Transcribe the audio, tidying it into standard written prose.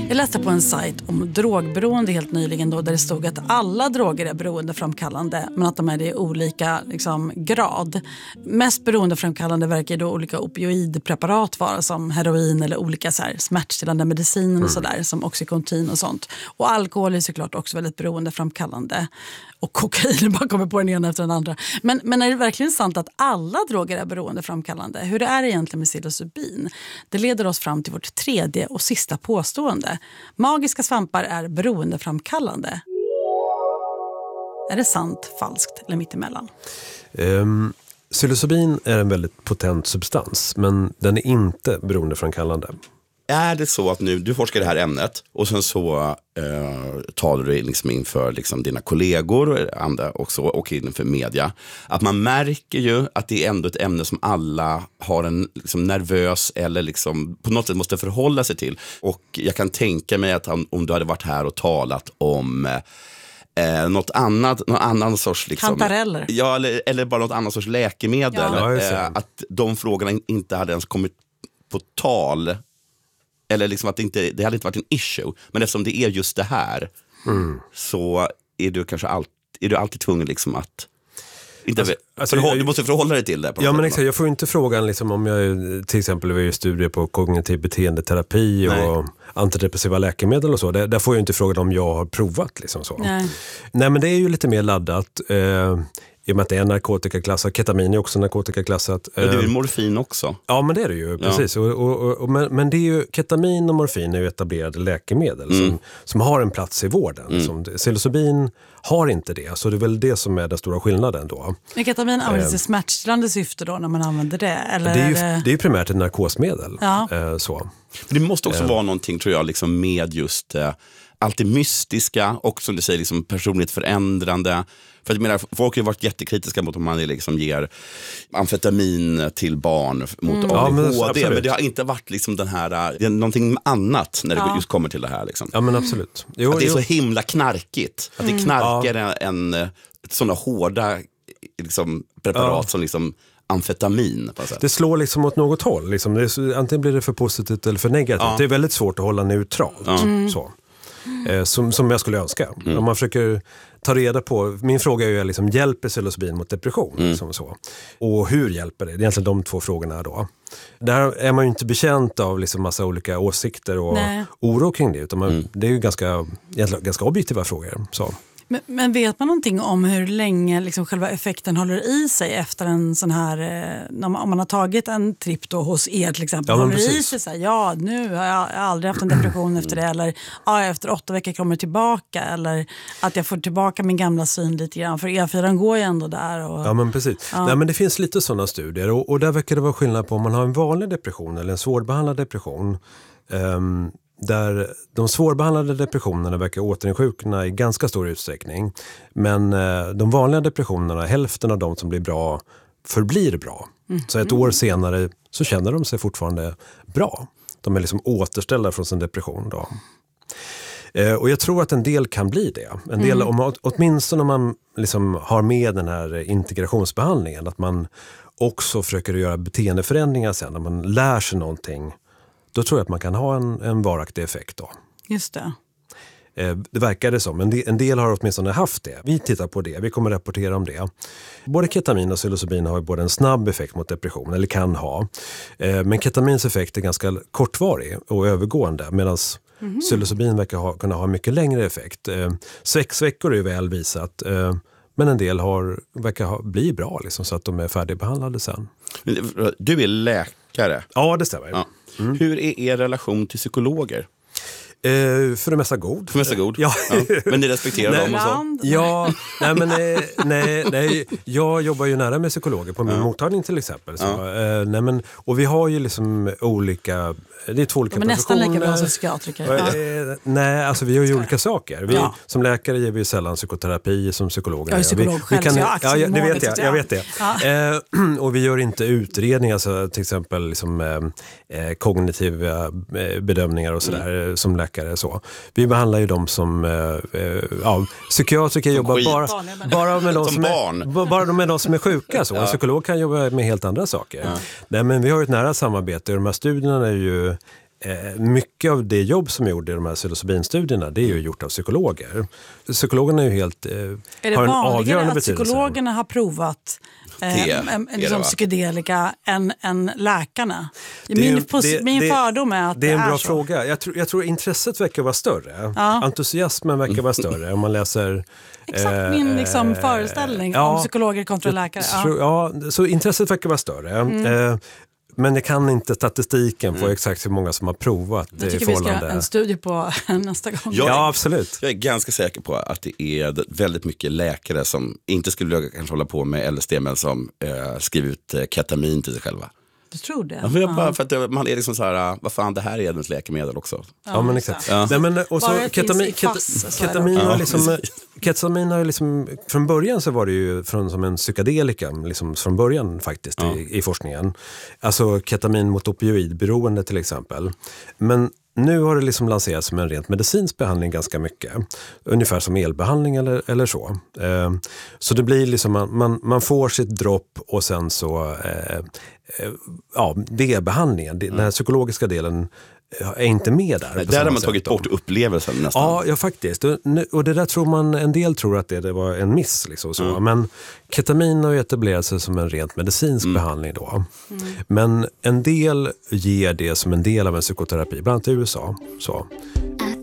Jag läste på en sajt om drogberoende helt nyligen då, där det stod att alla droger är beroendeframkallande men att de är det i olika grad. Mest beroendeframkallande verkar då olika opioidpreparat vara, som heroin eller olika smärtstillande mediciner och sådär, som Oxycontin och sånt. Och alkohol är såklart också väldigt beroendeframkallande. Och kokain bara kommer på den ena efter den andra. Men är det verkligen sant att alla droger är beroendeframkallande? Hur det är egentligen med psilocybin? Det leder oss fram till vårt tredje och sista påstående. Magiska svampar är beroendeframkallande. Är det sant, falskt eller mittemellan? Psilocybin är en väldigt potent substans, men den är inte beroendeframkallande. Är det så att nu, du forskar det här ämnet och sen så talar du inför dina kollegor och andra också, och inför media, att man märker ju att det är ändå ett ämne som alla har en nervös eller på något sätt måste förhålla sig till. Och jag kan tänka mig att om du hade varit här och talat om någon annan sorts kantareller. Ja, eller bara något annat sorts läkemedel, att de frågorna inte hade ens kommit på tal. Eller att det hade inte varit en issue. Men eftersom det är just det här, så är du kanske alltid tvungen att du måste förhålla dig till det. Ja, men exakt, jag får inte frågan om jag till exempel är i studier på kognitiv beteendeterapi och antidepressiva läkemedel och så. Där får jag inte frågan om jag har provat så. Nej, men det är ju lite mer laddat. I och med att det är narkotikaklassat. Ketamin är också narkotikaklassat. Ja, det är ju morfin också. Ja, men det är det ju, precis. Men det är ju, ketamin och morfin är ju etablerade läkemedel som har en plats i vården. Psilocybin har inte det, så det är väl det som är den stora skillnaden då. Men ketamin används i smärtstillande syfte då när man använder det? Eller det är ju primärt ett narkosmedel. Ja. Så. Det måste också vara någonting, tror jag, med just allt det mystiska och som du säger personligt förändrande. För jag menar, folk har ju varit jättekritiska mot om man ger amfetamin till barn mot ADHD, men det har inte varit den här, det är någonting annat när det just kommer till det här Ja, men absolut. Att det är så himla knarkigt. Att det knarkar en sådana hårda preparat som amfetamin. Det slår åt något håll. Antingen blir det för positivt eller för negativt. Det är väldigt svårt att hålla neutralt. Så. Som jag skulle önska. Om man försöker ta reda på, min fråga är ju hjälper psilocybin mot depression? Så. Och hur hjälper det? Det är egentligen de två frågorna då. Där är man ju inte bekänt av massa olika åsikter och oro kring det, utan det är ju ganska objektiva frågor. Så. Men vet man någonting om hur länge själva effekten håller i sig efter en sån här, om man har tagit en tripp då hos er till exempel, håller det i sig nu har jag aldrig haft en depression efter det, eller efter 8 veckor kommer det tillbaka, eller att jag får tillbaka min gamla syn lite grann, för E4 går ju ändå där. Ja, men precis. Nej, men det finns lite sådana studier och där verkar det vara skillnad på om man har en vanlig depression eller en svårbehandlad depression. Där de svårbehandlade depressionerna verkar återinsjukna i ganska stor utsträckning. Men de vanliga depressionerna, hälften av de som blir bra, förblir bra. Så ett år senare så känner de sig fortfarande bra. De är återställda från sin depression då. Och jag tror att en del kan bli det. En del, åtminstone om man har med den här integrationsbehandlingen, att man också försöker göra beteendeförändringar sen, när man lär sig någonting. Då tror jag att man kan ha en varaktig effekt då. Just det. Det verkar det som. En del har åtminstone haft det. Vi tittar på det. Vi kommer rapportera om det. Både ketamin och psilocybin har både en snabb effekt mot depression, eller kan ha. Men ketamins effekt är ganska kortvarig och övergående, medan psilocybin verkar kunna ha mycket längre effekt. 6 veckor är väl visat. Men en del verkar bli bra så att de är färdigbehandlade sen. Du är läkare. Ja, det stämmer. Ja. Hur är er relation till psykologer? För det mesta god. För det mesta god? Ja. Men ni respekterar dem och så? Ja, nej, jag jobbar ju nära med psykologer på min mottagning till exempel. Så, och vi har ju olika, det är 2 olika professioner. Men nästan lika bra som psykiatriker. Nej, alltså vi gör ju olika saker. Som läkare ger vi sällan psykoterapi som psykologer. Jag är psykolog själv, jag vet det. Ja. Och vi gör inte utredningar, så till exempel kognitiva bedömningar och sådär som läkare. Så. Vi behandlar ju dem som psykiatriker jobbar bara med de som bara med de som är sjuka. Så. En psykolog kan jobba med helt andra saker. Nej, men vi har ju ett nära samarbete, och de här studierna är ju mycket av det jobb som gjorde i de här psilocybinstudierna, det är ju gjort av psykologer. Psykologerna är ju helt Är det har en vanligare avgörande att betydelse. psykologerna har provat liksom psykedelika än läkarna? Min fördom är att det är en bra så. fråga. Jag tror intresset verkar vara större. Entusiasmen verkar vara större om man läser... Exakt min liksom föreställning om psykologer kontra läkare. Så intresset verkar vara större. Men jag kan inte statistiken på exakt hur många som har provat. Jag tycker vi ska ha en studie på nästa gång. Ja, absolut. Jag är ganska säker på att det är väldigt mycket läkare som inte skulle kanske hålla på med LSD, men som skriver ut ketamin till sig själva. Du tror det? Ja, bara för att man är liksom så här, vad fan, det här är ett läkemedel också. Ja, men exakt. Ja. Nej, men, och så ketamin har ju liksom, från början så var det ju som en psykedelika liksom från början faktiskt i forskningen. Alltså ketamin mot opioidberoende till exempel. Men nu har det liksom lanserats som en rent medicinsk behandling ganska mycket. Ungefär som elbehandling eller så. Så det blir liksom, man får sitt dropp och sen så det är behandlingen. Den här psykologiska delen är inte med där. Där har man tagit bort upplevelsen nästan. Ja, faktiskt. Och det där tror en del tror att det var en miss. Liksom, så. Men ketamin har ju etablerat sig som en rent medicinsk behandling då. Men en del ger det som en del av en psykoterapi, bland annat i USA. Så.